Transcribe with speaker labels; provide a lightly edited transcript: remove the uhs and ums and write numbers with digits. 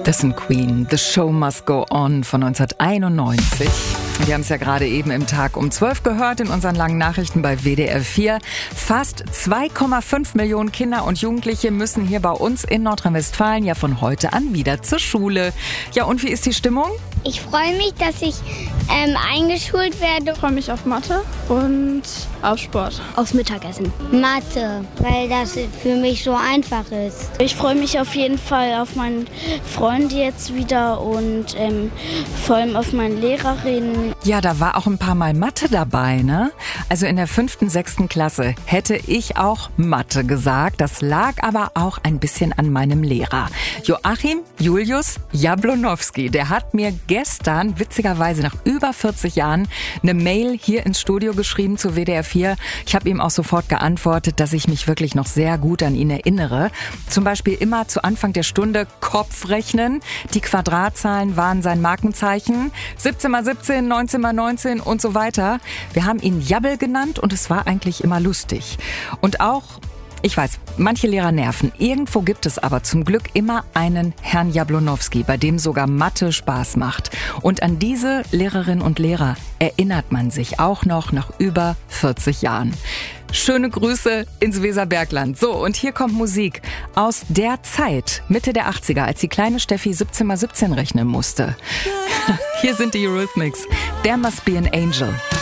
Speaker 1: Das sind Queen, The Show Must Go On von 1991. Wir haben es ja gerade eben im Tag um 12 gehört in unseren langen Nachrichten bei WDR 4. Fast 2,5 Millionen Kinder und Jugendliche müssen hier bei uns in Nordrhein-Westfalen ja von heute an wieder zur Schule. Ja, und wie ist die Stimmung?
Speaker 2: Ich freue mich, dass ich eingeschult werde.
Speaker 3: Ich freue mich auf Mathe und auf Sport.
Speaker 4: Aufs Mittagessen.
Speaker 2: Mathe, weil das für mich so einfach ist.
Speaker 5: Ich freue mich auf jeden Fall auf meinen Freund jetzt wieder und vor allem auf meine Lehrerin.
Speaker 1: Ja, da war auch ein paar Mal Mathe dabei, ne? Also in der 5., 6. Klasse hätte ich auch Mathe gesagt. Das lag aber auch ein bisschen an meinem Lehrer. Joachim Julius Jablonowski, der hat mir gestern, witzigerweise nach über 40 Jahren, eine Mail hier ins Studio geschrieben zu WDR 4. Ich habe ihm auch sofort geantwortet, dass ich mich wirklich noch sehr gut an ihn erinnere. Zum Beispiel immer zu Anfang der Stunde Kopfrechnen. Die Quadratzahlen waren sein Markenzeichen. 17 mal 17, 19 mal 19 und so weiter. Wir haben ihn Jabbel genannt und es war eigentlich immer lustig. Und auch, ich weiß, manche Lehrer nerven. Irgendwo gibt es aber zum Glück immer einen Herrn Jablonowski, bei dem sogar Mathe Spaß macht. Und an diese Lehrerinnen und Lehrer erinnert man sich auch noch nach über 40 Jahren. Schöne Grüße ins Weserbergland. So, und hier kommt Musik aus der Zeit, Mitte der 80er, als die kleine Steffi 17 mal 17 rechnen musste. Hier sind die Eurythmics. There Must Be an Angel.